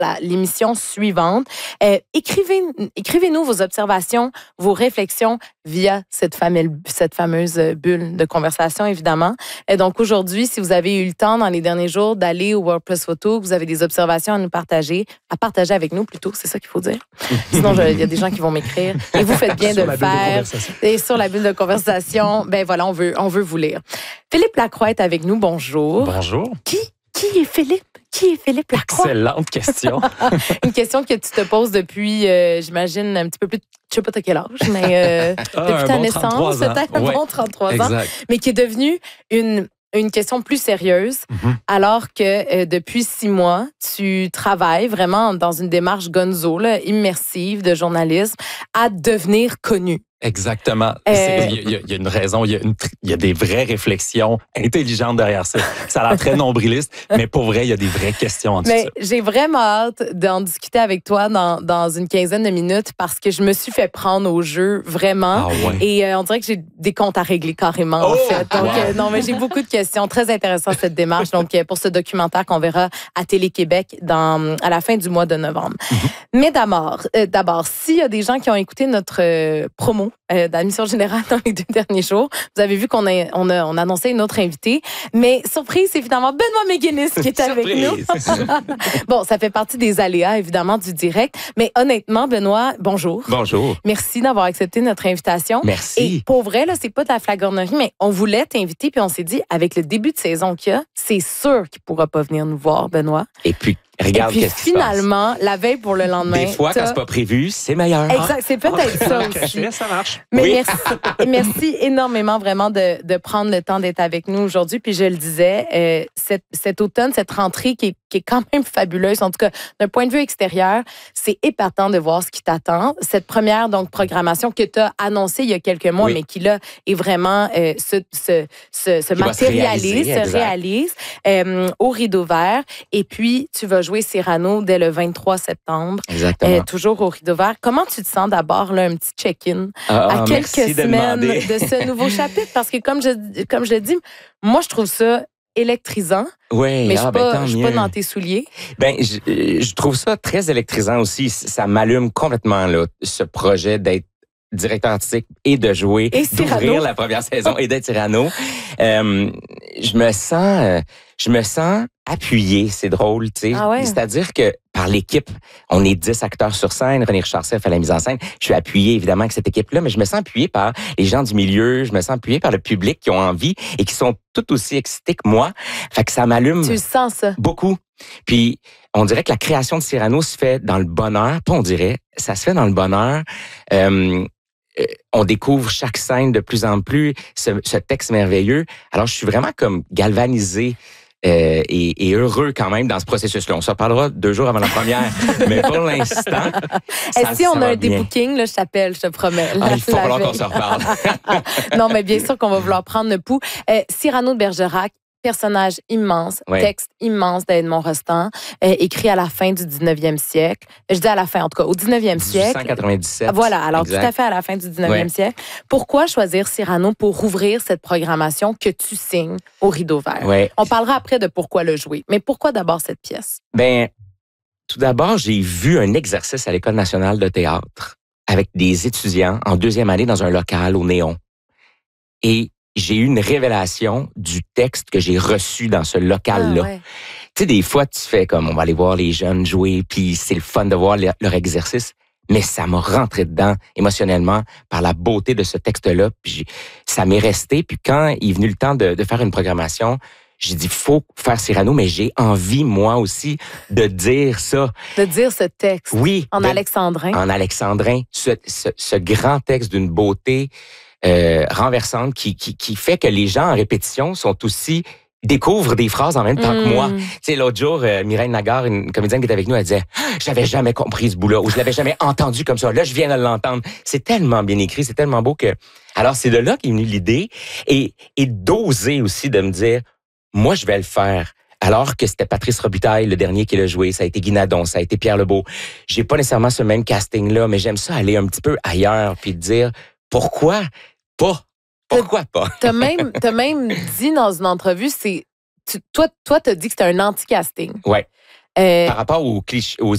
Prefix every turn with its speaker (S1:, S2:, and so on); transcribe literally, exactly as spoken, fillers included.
S1: la, l'émission suivante. Euh, écrivez, écrivez-nous vos observations, vos réflexions via cette fameuse, cette fameuse bulle de conversation, évidemment. Et donc, aujourd'hui, si vous avez eu le temps dans les derniers jours d'aller au World Press Photo, que vous avez des observations à nous partager, à partager avec nous plutôt, c'est ça qu'il faut dire. Sinon, il y a des gens qui vont m'écrire. Et vous faites bien de le faire. Et sur la bulle de conversation, ben voilà, on veut, on veut vous lire. Philippe Lacroix est avec nous. Bonjour.
S2: Bonjour.
S1: Qui, qui est Philippe? Qui est Philippe Lacroix?
S2: Excellente question.
S1: Une question que tu te poses depuis, euh, j'imagine, un petit peu plus, je sais pas à quel âge, mais euh,
S2: Ah,
S1: depuis ta
S2: bon
S1: naissance, peut-être un
S2: ouais.
S1: bon trente-trois
S2: Exact.
S1: ans, mais qui est devenue une, une question plus sérieuse,
S2: Mm-hmm.
S1: alors que euh, depuis six mois, tu travailles vraiment dans une démarche gonzo, là, immersive de journalisme, à devenir connu.
S2: Exactement.
S1: Euh,
S2: Il y, y, y a une raison, il y, y, y a des vraies réflexions intelligentes derrière ça. Ça a l'air très nombriliste, mais pour vrai, il y a des vraies questions en dessous
S1: Mais
S2: de ça.
S1: j'ai vraiment hâte d'en discuter avec toi dans, dans une quinzaine de minutes parce que je me suis fait prendre au jeu, vraiment.
S2: Ah ouais.
S1: Et euh, on dirait que j'ai des comptes à régler carrément, en
S2: Oh,
S1: fait. Donc,
S2: wow.
S1: euh, non, mais j'ai beaucoup de questions. Très intéressant, cette démarche. Donc, euh, pour ce documentaire qu'on verra à Télé-Québec dans, à la fin du mois de novembre.
S2: Mm-hmm.
S1: Mais d'abord, euh, d'abord, s'il y a des gens qui ont écouté notre euh, promo euh, d'admission générale dans les deux derniers jours, vous avez vu qu'on a, on a, on a annoncé une autre invitée. Mais surprise, c'est finalement Benoît McGuinness qui est avec nous. Bon, ça fait partie des aléas, évidemment, du direct. Mais honnêtement, Benoît, bonjour.
S3: Bonjour.
S1: Merci d'avoir accepté notre invitation.
S3: Merci.
S1: Et pour vrai, là, c'est pas de la flagornerie, mais on voulait t'inviter, puis on s'est dit, avec le début de saison qu'il y a, c'est sûr qu'il pourra pas venir nous voir, Benoît.
S3: Et puis, regarde
S1: Et puis
S3: qu'est-ce qui se passe.
S1: finalement, la veille pour le lendemain.
S3: Des fois,
S1: t'as-
S3: quand c'est pas prévu, c'est meilleur.
S1: Exact, c'est peut-être ça aussi.
S2: Ça marche.
S1: Mais
S3: Oui.
S1: merci, merci énormément vraiment de, de prendre le temps d'être avec nous aujourd'hui. Puis je le disais, euh, cet, cet automne, cette rentrée qui est, qui est quand même fabuleuse, en tout cas d'un point de vue extérieur, c'est épatant de voir ce qui t'attend. Cette première donc programmation que tu as annoncée il y a quelques mois,
S3: Oui.
S1: mais qui là est vraiment euh, se, se, se, se
S3: Qui va se
S1: matérialise,
S3: réaliser,
S1: se
S3: exact.
S1: réalise euh, au Rideau Vert. Et puis tu vas jouer Cyrano dès le vingt-trois septembre.
S3: Exactement.
S1: Euh, toujours au Rideau Vert. Comment tu te sens d'abord, là, un petit check-in
S3: Ah,
S1: à
S3: ah,
S1: quelques
S3: merci de
S1: semaines de,
S3: demander.
S1: ce nouveau chapitre? Parce que, comme je, comme je le dis, moi, je trouve ça électrisant,
S3: Oui,
S1: mais je
S3: ah,
S1: suis
S3: ben,
S1: pas,
S3: tant
S1: je suis pas
S3: mieux.
S1: dans tes souliers.
S3: Ben, je, je trouve ça très électrisant aussi. Ça m'allume complètement, là, ce projet d'être directeur artistique et de jouer,
S1: Et Cyrano.
S3: d'ouvrir la première saison et d'être Cyrano. Euh, je me sens, euh, je me sens appuyé, c'est drôle, tu sais.
S1: Ah ouais?
S3: C'est-à-dire que par l'équipe, on est dix acteurs sur scène, René Richard-Seff à la mise en scène. Je suis appuyé évidemment avec cette équipe-là, mais je me sens appuyé par les gens du milieu, je me sens appuyé par le public qui ont envie et qui sont tout aussi excités que moi. Fait que ça m'allume
S1: Tu le sens, ça?
S3: beaucoup. Puis, on dirait que la création de Cyrano se fait dans le bonheur. Pas on dirait, ça se fait dans le bonheur. Euh, euh, on découvre chaque scène de plus en plus, ce, ce texte merveilleux. Alors, je suis vraiment comme galvanisé euh, et, et heureux quand même dans ce processus-là. On s'en parlera deux jours avant la première, mais pour l'instant,
S1: Et
S3: ça,
S1: si
S3: ça
S1: on a
S3: va
S1: un
S3: bien.
S1: débooking, là, je t'appelle, je te promets.
S3: Ah,
S1: La-
S3: il faut
S1: la
S3: falloir qu'on
S1: veille.
S3: se reparle.
S1: Non, mais bien sûr qu'on va vouloir prendre le pouls. Euh, Cyrano de Bergerac, personnage immense,
S3: Ouais.
S1: texte immense d'Edmond Rostand, euh, écrit à la fin du dix-neuvième siècle. Je dis à la fin, en tout cas, au dix-neuvième siècle.
S3: dix-huit cent quatre-vingt-dix-sept.
S1: Voilà, alors
S3: Exact.
S1: tout à fait à la fin du dix-neuvième
S3: Ouais.
S1: siècle. Pourquoi choisir Cyrano pour rouvrir cette programmation que tu signes au Rideau Vert?
S3: Ouais.
S1: On parlera après de pourquoi le jouer, mais pourquoi d'abord cette pièce?
S3: Ben, tout d'abord, j'ai vu un exercice à l'École nationale de théâtre avec des étudiants en deuxième année dans un local au néon. Et j'ai eu une révélation du texte que j'ai reçu dans ce local-là.
S1: Ah, ouais.
S3: Tu sais, des fois, tu fais comme, on va aller voir les jeunes jouer, puis c'est le fun de voir le- leur exercice. Mais ça m'a rentré dedans émotionnellement par la beauté de ce texte-là. Puis j'ai- ça m'est resté. Puis quand il est venu le temps de, de faire une programmation, j'ai dit, faut faire Cyrano, mais j'ai envie, moi aussi, de dire ça.
S1: De dire ce texte
S3: Oui.
S1: en
S3: de-
S1: alexandrin.
S3: En alexandrin. Ce, ce, ce grand texte d'une beauté euh, renversante qui, qui, qui fait que les gens en répétition sont aussi découvrent des phrases en même temps que moi.
S1: Mm.
S3: Tu sais, l'autre jour, euh, Mireille Nagar, une comédienne qui était avec nous, elle disait ah, « J'avais jamais compris ce bout-là » ou « Je l'avais jamais entendu comme ça. Là, je viens de l'entendre. » C'est tellement bien écrit, c'est tellement beau que... Alors, c'est de là qu'est venue l'idée et, et d'oser aussi de me dire « Moi, je vais le faire. » Alors que c'était Patrice Robitaille, le dernier qui l'a joué, ça a été Guy Nadon, ça a été Pierre Lebeau. J'ai pas nécessairement ce même casting-là, mais j'aime ça aller un petit peu ailleurs puis dire « Pourquoi pas? Pourquoi pas? »
S1: T'as même, t'as même dit dans une entrevue, c'est tu, toi, toi, t'as dit que c'était un anti-casting.
S3: Ouais.
S1: Euh,
S3: Par rapport aux, clichés, aux